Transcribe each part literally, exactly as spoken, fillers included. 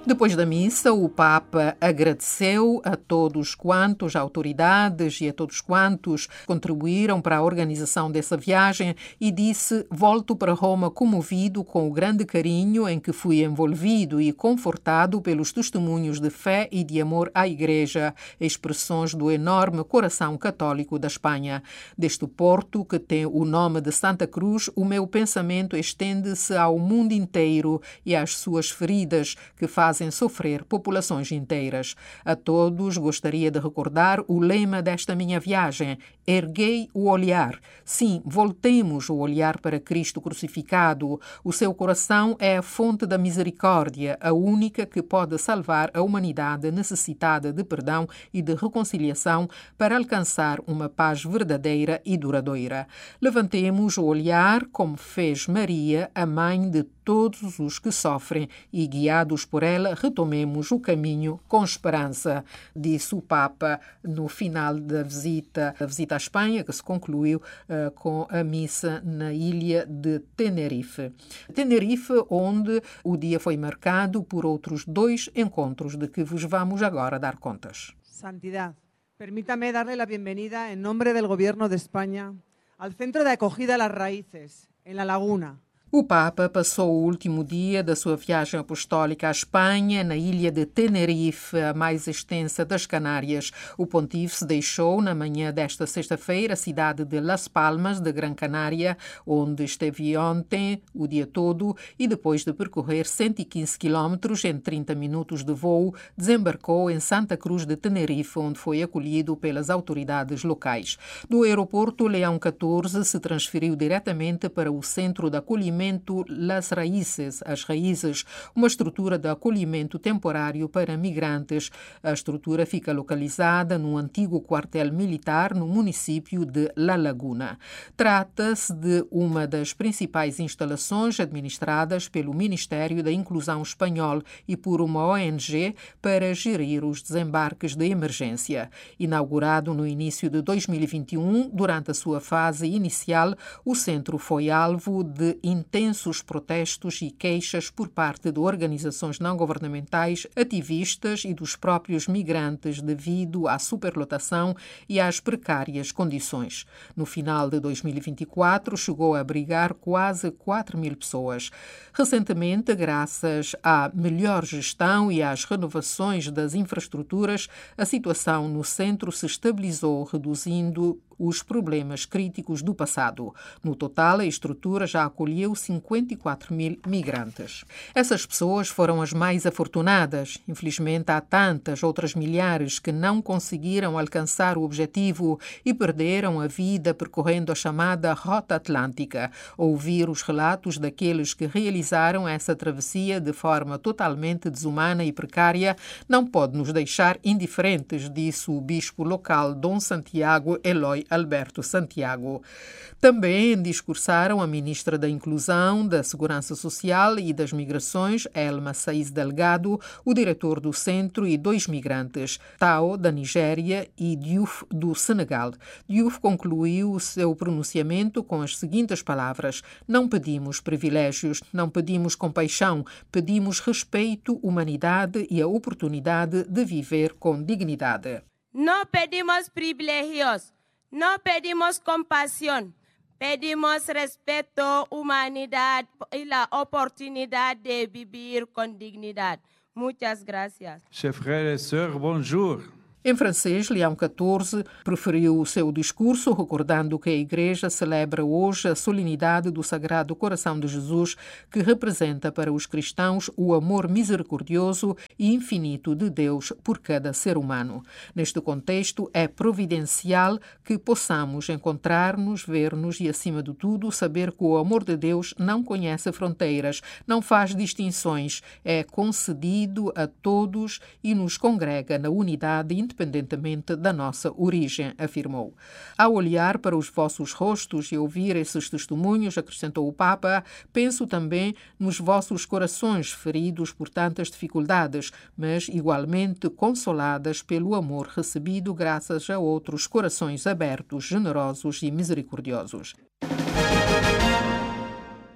Depois da missa, o Papa agradeceu a todos quantos, a autoridades e a todos quantos contribuíram para a organização dessa viagem e disse: volto para Roma comovido com o grande carinho em que fui envolvido e confortado pelos testemunhos de fé e de amor à Igreja, expressões do enorme coração católico da Espanha. Deste porto, que tem o nome de Santa Cruz, o meu pensamento estende-se ao mundo inteiro e às suas feridas que fazem sofrer populações inteiras. A todos gostaria de recordar o lema desta minha viagem: erguei o olhar. Sim, voltemos o olhar para Cristo crucificado. O seu coração é a fonte da misericórdia, a única que pode salvar a humanidade necessitada de perdão e de reconciliação para alcançar uma paz verdadeira e duradoura. Levantemos o olhar como fez Maria, a mãe de todos os que sofrem, e guiados por ela retomemos o caminho com esperança, disse o Papa no final da visita, da visita à Espanha, que se concluiu uh, com a missa na ilha de Tenerife. Tenerife, onde o dia foi marcado por outros dois encontros de que vos vamos agora dar contas. Santidad, permítame darle la bienvenida en nombre del Gobierno de España al Centro de Acogida a las Raíces, en La Laguna. O Papa passou o último dia da sua viagem apostólica à Espanha, na ilha de Tenerife, a mais extensa das Canárias. O pontífice deixou, na manhã desta sexta-feira, a cidade de Las Palmas, de Gran Canária, onde esteve ontem o dia todo, e depois de percorrer cento e quinze quilómetros em trinta minutos de voo, desembarcou em Santa Cruz de Tenerife, onde foi acolhido pelas autoridades locais. Do aeroporto, Leão catorze se transferiu diretamente para o centro de acolhimento Las Raíces, as Raízes, uma estrutura de acolhimento temporário para migrantes. A estrutura fica localizada num antigo quartel militar no município de La Laguna. Trata-se de uma das principais instalações administradas pelo Ministério da Inclusão Espanhol e por uma O N G para gerir os desembarques de emergência. Inaugurado no início de dois mil e vinte e um, durante a sua fase inicial, o centro foi alvo de intensos protestos e queixas por parte de organizações não governamentais, ativistas e dos próprios migrantes devido à superlotação e às precárias condições. No final de dois mil e vinte e quatro, chegou a abrigar quase quatro mil pessoas. Recentemente, graças à melhor gestão e às renovações das infraestruturas, a situação no centro se estabilizou, reduzindo os problemas críticos do passado. No total, a estrutura já acolheu cinquenta e quatro mil migrantes. Essas pessoas foram as mais afortunadas. Infelizmente, há tantas outras milhares que não conseguiram alcançar o objetivo e perderam a vida percorrendo a chamada Rota Atlântica. Ouvir os relatos daqueles que realizaram essa travessia de forma totalmente desumana e precária não pode nos deixar indiferentes, disse o bispo local Dom Santiago Eloy Alberto Santiago. Também discursaram a ministra da Inclusão, da Segurança Social e das Migrações, Elma Saiz Delgado, o diretor do centro e dois migrantes, Tao, da Nigéria, e Diouf, do Senegal. Diouf concluiu o seu pronunciamento com as seguintes palavras: não pedimos privilégios, não pedimos compaixão, pedimos respeito, humanidade e a oportunidade de viver com dignidade. Não pedimos privilégios, não pedimos compaixão, pedimos respeito, humanidade e a oportunidade de viver com dignidade. Muitas gracias. Chers frères et sœurs, bonjour. Em francês, Leão catorze preferiu o seu discurso, recordando que a Igreja celebra hoje a solenidade do Sagrado Coração de Jesus, que representa para os cristãos o amor misericordioso e infinito de Deus por cada ser humano. Neste contexto, é providencial que possamos encontrar-nos, ver-nos e, acima de tudo, saber que o amor de Deus não conhece fronteiras, não faz distinções, é concedido a todos e nos congrega na unidade independentemente da nossa origem, afirmou. Ao olhar para os vossos rostos e ouvir esses testemunhos, acrescentou o Papa, penso também nos vossos corações feridos por tantas dificuldades, mas igualmente consoladas pelo amor recebido graças a outros corações abertos, generosos e misericordiosos.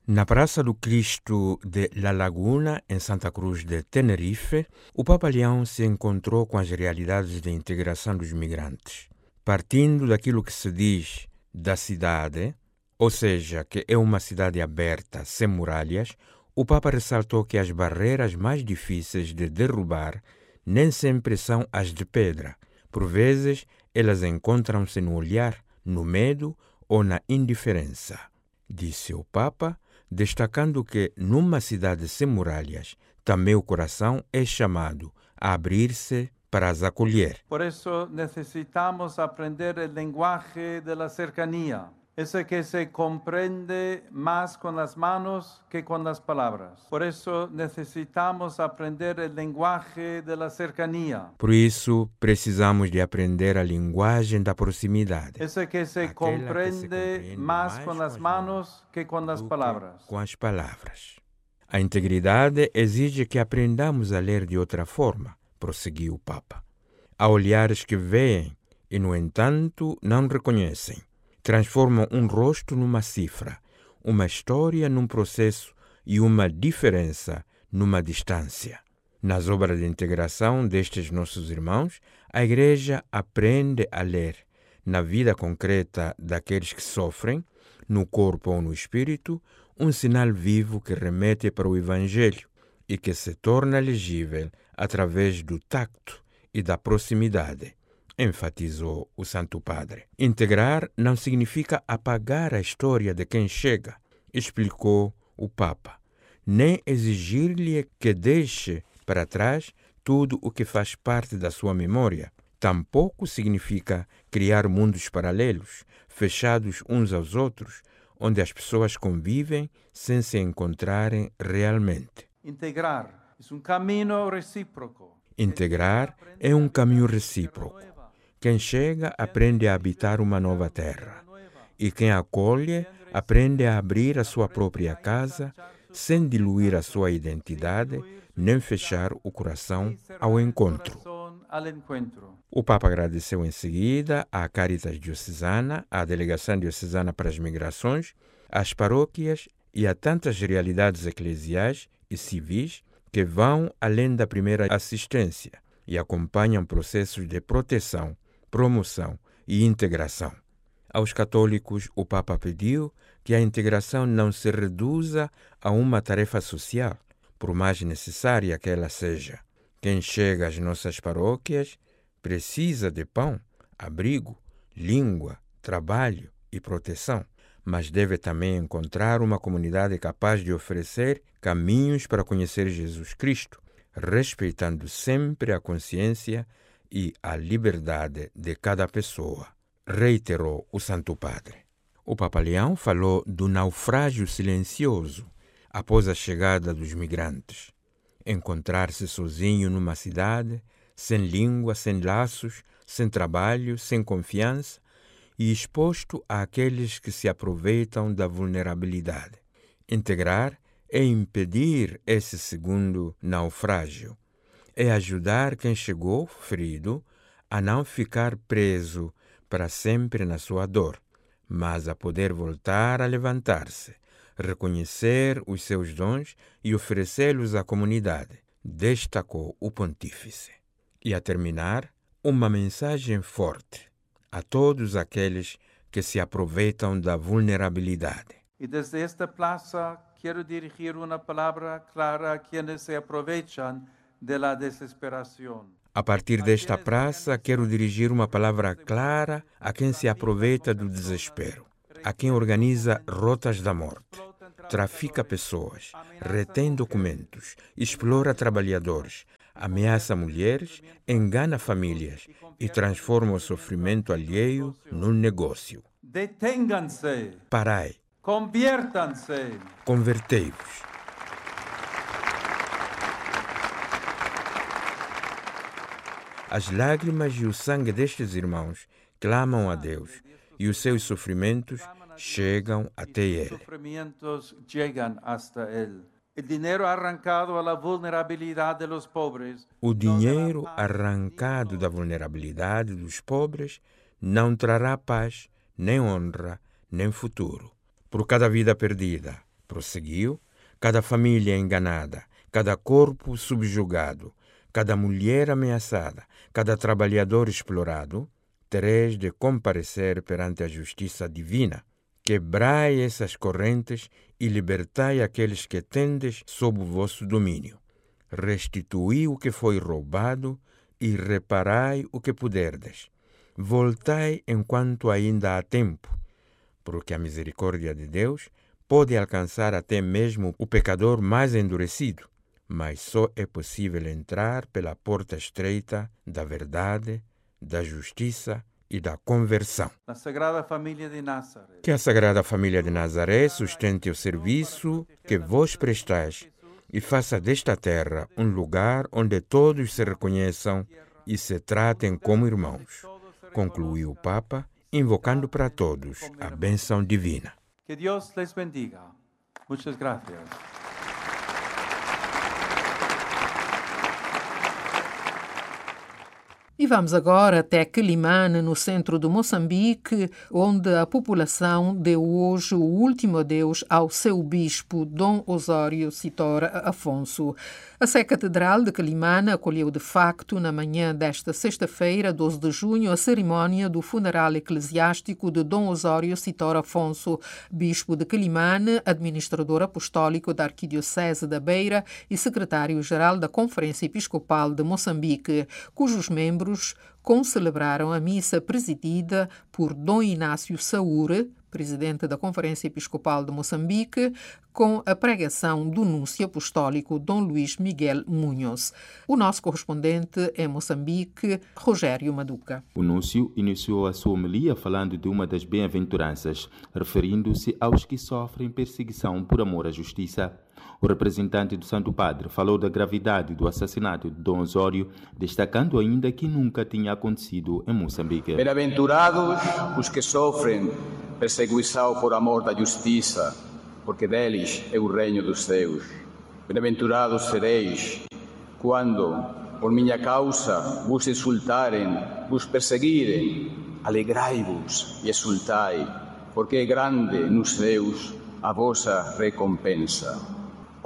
Na Praça do Cristo de La Laguna, em Santa Cruz de Tenerife, o Papa Leão se encontrou com as realidades de integração dos migrantes. Partindo daquilo que se diz da cidade, ou seja, que é uma cidade aberta, sem muralhas, o Papa ressaltou que as barreiras mais difíceis de derrubar nem sempre são as de pedra. Por vezes, elas encontram-se no olhar, no medo ou na indiferença. Disse o Papa, destacando que numa cidade sem muralhas, também o coração é chamado a abrir-se para as acolher. Por isso necessitamos aprender o linguagem da cercanía. Ese que se comprende más con las manos que con las palabras. Por eso necesitamos aprender el lenguaje de la cercanía. Por isso, precisamos de aprender a linguagem da proximidade. Ese que se comprende más con las manos que con las palabras. Com as palavras. A integridade exige que aprendamos a ler de outra forma, prosseguiu o Papa. Há olhares que veem e, no entanto, não reconhecem. Transformam um rosto numa cifra, uma história num processo e uma diferença numa distância. Nas obras de integração destes nossos irmãos, a Igreja aprende a ler, na vida concreta daqueles que sofrem, no corpo ou no espírito, um sinal vivo que remete para o Evangelho e que se torna legível através do tacto e da proximidade. Enfatizou o Santo Padre. Integrar não significa apagar a história de quem chega, explicou o Papa, nem exigir-lhe que deixe para trás tudo o que faz parte da sua memória. Tampouco significa criar mundos paralelos, fechados uns aos outros, onde as pessoas convivem sem se encontrarem realmente. Integrar é um caminho recíproco. Integrar é um caminho recíproco. Quem chega aprende a habitar uma nova terra, e quem acolhe aprende a abrir a sua própria casa sem diluir a sua identidade nem fechar o coração ao encontro. O Papa agradeceu em seguida à Caritas Diocesana, à Delegação Diocesana para as Migrações, às paróquias e a tantas realidades eclesiais e civis que vão além da primeira assistência e acompanham processos de proteção, promoção e integração. Aos católicos, o Papa pediu que a integração não se reduza a uma tarefa social, por mais necessária que ela seja. Quem chega às nossas paróquias precisa de pão, abrigo, língua, trabalho e proteção, mas deve também encontrar uma comunidade capaz de oferecer caminhos para conhecer Jesus Cristo, respeitando sempre a consciência e a liberdade de cada pessoa, reiterou o Santo Padre. O Papa Leão falou do naufrágio silencioso após a chegada dos migrantes. Encontrar-se sozinho numa cidade, sem língua, sem laços, sem trabalho, sem confiança e exposto àqueles que se aproveitam da vulnerabilidade. Integrar é impedir esse segundo naufrágio. É ajudar quem chegou ferido a não ficar preso para sempre na sua dor, mas a poder voltar a levantar-se, reconhecer os seus dons e oferecê-los à comunidade, destacou o Pontífice. E a terminar, uma mensagem forte a todos aqueles que se aproveitam da vulnerabilidade. E desde esta praça quero dirigir uma palavra clara a quienes se aproveitam da desesperação. A partir desta praça, quero dirigir uma palavra clara a quem se aproveita do desespero, a quem organiza rotas da morte, trafica pessoas, retém documentos, explora trabalhadores, ameaça mulheres, engana famílias e transforma o sofrimento alheio num negócio. Detengan-se. Parai. Conviertam-se. Convertei-vos. As lágrimas e o sangue destes irmãos clamam a Deus e os seus sofrimentos chegam até Ele. Sofrimentos chegam hasta Ele. O dinheiro arrancado à vulnerabilidade dos pobres. O dinheiro arrancado da vulnerabilidade dos pobres não trará paz, nem honra, nem futuro. Por cada vida perdida, Prosseguiu: cada família enganada, cada corpo subjugado, cada mulher ameaçada, cada trabalhador explorado, tereis de comparecer perante a justiça divina. Quebrai essas correntes e libertai aqueles que tendes sob o vosso domínio. Restituí o que foi roubado e reparai o que puderdes. Voltai enquanto ainda há tempo, porque a misericórdia de Deus pode alcançar até mesmo o pecador mais endurecido, mas só é possível entrar pela porta estreita da verdade, da justiça e da conversão. La Sagrada Família de Nazaré. Que a Sagrada Família de Nazaré sustente o serviço que vos prestais e faça desta terra um lugar onde todos se reconheçam e se tratem como irmãos, concluiu o Papa, invocando para todos a bênção divina. Que Deus les bendiga. Muchas gracias. E vamos agora até Quelimane, no centro de Moçambique, onde a população deu hoje o último adeus ao seu bispo, Dom Osório Citor Afonso. A Sé Catedral de Quelimane acolheu de facto, na manhã desta sexta-feira, doze de junho, a cerimónia do funeral eclesiástico de Dom Osório Citor Afonso, bispo de Quelimane, administrador apostólico da Arquidiocese da Beira e secretário-geral da Conferência Episcopal de Moçambique, cujos membros concelebraram a missa presidida por Dom Inácio Saúre, presidente da Conferência Episcopal de Moçambique, com a pregação do núncio apostólico Dom Luís Miguel Munhoz. O nosso correspondente em Moçambique, Rogério Maduca. O núncio iniciou a sua homilia falando de uma das bem-aventuranças, referindo-se aos que sofrem perseguição por amor à justiça. O representante do Santo Padre falou da gravidade do assassinato de Dom Osório, destacando ainda que nunca tinha acontecido em Moçambique. Bem-aventurados os que sofrem perseguição por amor da justiça, porque deles é o reino dos céus. Bem-aventurados sereis quando, por minha causa, vos insultarem, vos perseguirem. Alegrai-vos e exultai, porque é grande nos céus a vossa recompensa.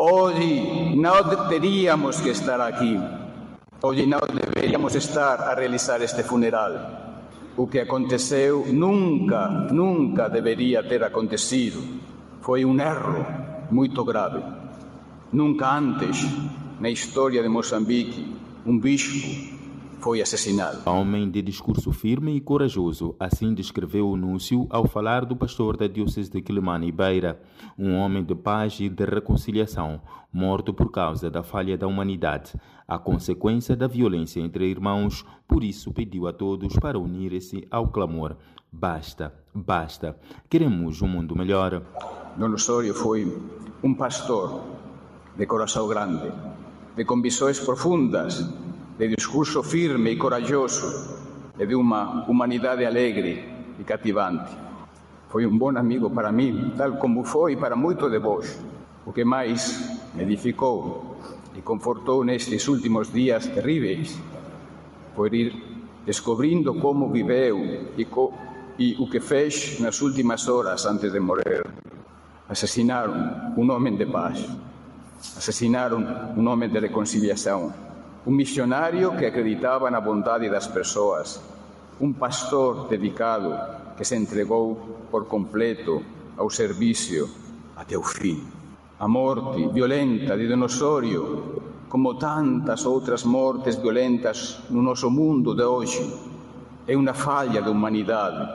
Hoje não teríamos que estar aqui. Hoje não deveríamos estar a realizar este funeral. O que aconteceu nunca, nunca deveria ter acontecido. Foi um erro muito grave. Nunca antes, na história de Moçambique, um bispo foi assassinado. Homem de discurso firme e corajoso, assim descreveu o núncio ao falar do pastor da Diocese de Quelimane e Beira, um homem de paz e de reconciliação, morto por causa da falha da humanidade, a consequência da violência entre irmãos. Por isso pediu a todos para unirem-se ao clamor: basta, basta, queremos um mundo melhor. Dom Osório foi um pastor de coração grande, de convicções profundas, de discurso firme e corajoso e de uma humanidade alegre e cativante. Foi um bom amigo para mim, tal como foi para muitos de vós. O que mais me edificou e confortou nestes últimos dias terríveis foi ir descobrindo como viveu e, co e o que fez nas últimas horas antes de morrer. Assassinaram um homem de paz, assassinaram um homem de reconciliação, um missionário que acreditava na bondade das pessoas, um pastor dedicado que se entregou por completo ao serviço até o fim. A morte violenta de Dom Osório, como tantas outras mortes violentas no nosso mundo de hoje, é uma falha da humanidade,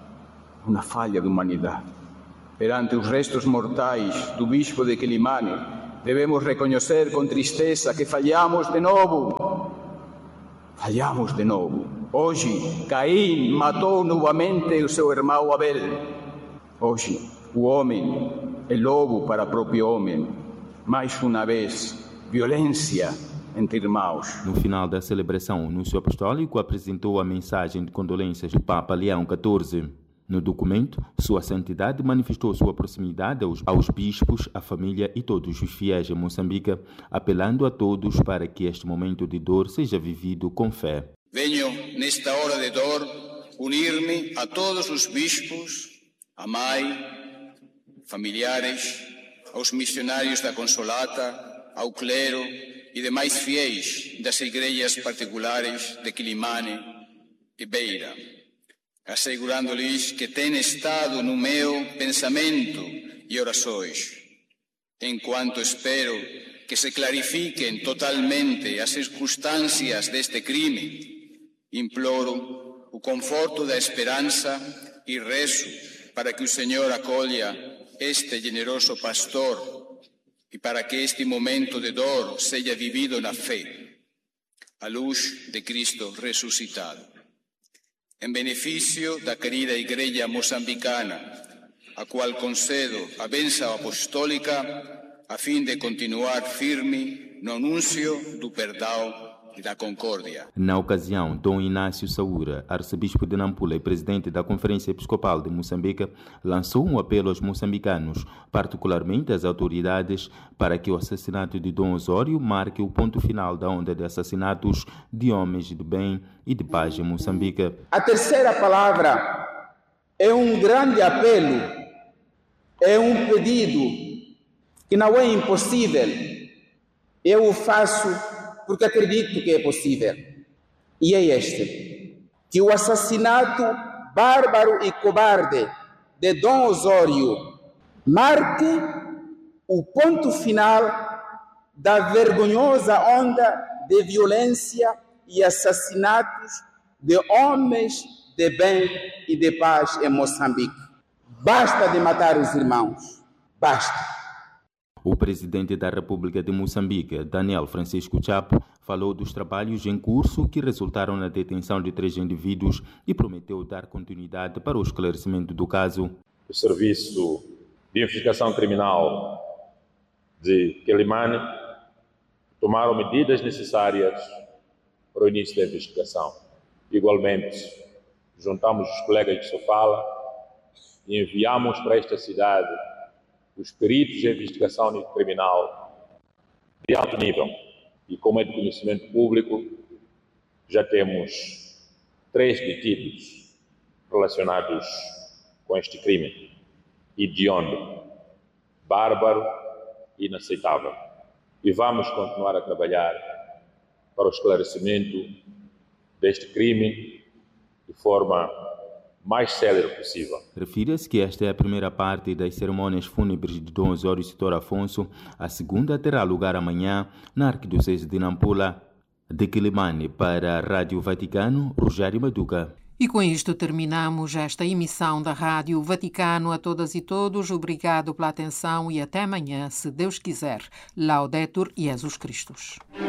uma falha da humanidade. Perante os restos mortais do bispo de Quelimane, devemos reconhecer com tristeza que falhamos de novo. Falhamos de novo. Hoje, Caim matou novamente o seu irmão Abel. Hoje, o homem é lobo para o próprio homem. Mais uma vez, violência entre irmãos. No final da celebração, o núncio apostólico apresentou a mensagem de condolências do Papa Leão quatorze. No documento, Sua Santidade manifestou sua proximidade aos, aos bispos, à família e todos os fiéis em Moçambique, apelando a todos para que este momento de dor seja vivido com fé. Venho, nesta hora de dor, unir-me a todos os bispos, a mãe, familiares, aos missionários da Consolata, ao clero e demais fiéis das igrejas particulares de Quilimane e Beira, assegurando-lhes que têm estado no meu pensamento e orações, enquanto espero que se clarifiquem totalmente as circunstâncias deste crime. Imploro o conforto da esperança e rezo para que o Senhor acolha este generoso pastor e para que este momento de dor seja vivido na fé, à luz de Cristo ressuscitado. Em benefício da querida Igreja moçambicana, a qual concedo a bênção apostólica, a fim de continuar firme no anúncio do perdão e da concórdia. Na ocasião, Dom Inácio Saúra, arcebispo de Nampula e presidente da Conferência Episcopal de Moçambique, lançou um apelo aos moçambicanos, particularmente às autoridades, para que o assassinato de Dom Osório marque o ponto final da onda de assassinatos de homens de bem e de paz em Moçambique. A terceira palavra é um grande apelo, é um pedido que não é impossível. Eu o faço porque acredito que é possível. E é este: que o assassinato bárbaro e cobarde de Dom Osório marque o ponto final da vergonhosa onda de violência e assassinatos de homens de bem e de paz em Moçambique. Basta de matar os irmãos. Basta. O presidente da República de Moçambique, Daniel Francisco Chapo, falou dos trabalhos em curso que resultaram na detenção de três indivíduos e prometeu dar continuidade para o esclarecimento do caso. O Serviço de Investigação Criminal de Quilimane tomaram medidas necessárias para o início da investigação. Igualmente, juntamos os colegas de Sofala e enviamos para esta cidade os peritos de investigação criminal de alto nível. E como é de conhecimento público, já temos três detidos relacionados com este crime hediondo, bárbaro e inaceitável. E vamos continuar a trabalhar para o esclarecimento deste crime de forma mais célere possível. Refira-se que esta é a primeira parte das cerimônias fúnebres de Dom Osório Sitor Afonso. A segunda terá lugar amanhã na Arquidiocese de Nampula. De Quilimane para a Rádio Vaticano, Rogério Maduca. E com isto terminamos esta emissão da Rádio Vaticano. A todas e todos, obrigado pela atenção e até amanhã, se Deus quiser. Laudetur Jesus Christus.